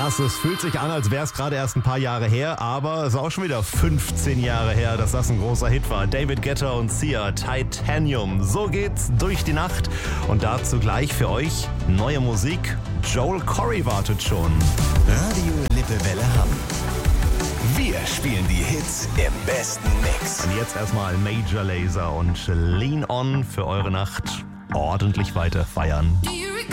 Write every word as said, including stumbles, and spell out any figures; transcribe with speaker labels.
Speaker 1: Krass, es fühlt sich an, als wäre es gerade erst ein paar Jahre her, aber es ist auch schon wieder fünfzehn Jahre her, dass das ein großer Hit war. David Guetta und Sia, Titanium. So geht's durch die Nacht. Und dazu gleich für euch neue Musik. Joel Corry wartet schon.
Speaker 2: Radio Lippewelle Hamm. Wir spielen die Hits im besten Mix.
Speaker 1: Und jetzt erstmal Major Lazer und Lean On für eure Nacht ordentlich weiter feiern.
Speaker 3: Do you